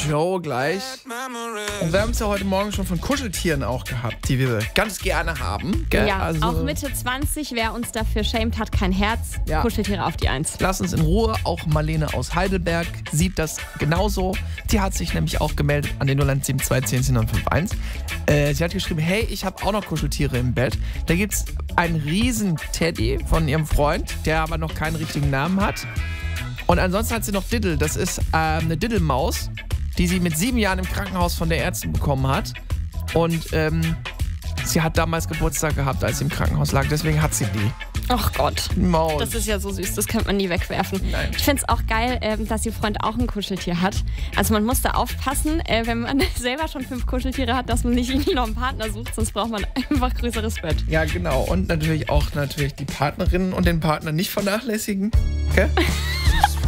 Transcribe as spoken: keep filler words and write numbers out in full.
Joe gleich. Und wir haben es ja heute Morgen schon von Kuscheltieren auch gehabt, die wir ganz gerne haben. Gell? Ja, also, auch Mitte zwanzig, wer uns dafür schämt, hat kein Herz. Ja. Kuscheltiere auf die Eins. Lass uns in Ruhe. Auch Marlene aus Heidelberg sieht das genauso. Die hat sich nämlich auch gemeldet an den null eins sieben zwei eins null neun fünf eins. Äh, sie hat geschrieben, hey, ich habe auch noch Kuscheltiere im Bett. Da gibt es einen riesen Teddy von ihrem Freund, der aber noch keinen richtigen Namen hat. Und ansonsten hat sie noch Diddle. Das ist äh, eine Diddle-Maus, die sie mit sieben Jahren im Krankenhaus von der Ärztin bekommen hat. Und ähm, sie hat damals Geburtstag gehabt, als sie im Krankenhaus lag. Deswegen hat sie die. Ach Gott. Maus. Das ist ja so süß, das könnte man nie wegwerfen. Nein. Ich finde es auch geil, ähm, dass ihr Freund auch ein Kuscheltier hat. Also man muss da aufpassen, äh, wenn man selber schon fünf Kuscheltiere hat, dass man nicht irgendwie noch einen Partner sucht, sonst braucht man einfach größeres Bett. Ja, genau. Und natürlich auch natürlich die Partnerinnen und den Partner nicht vernachlässigen. Okay?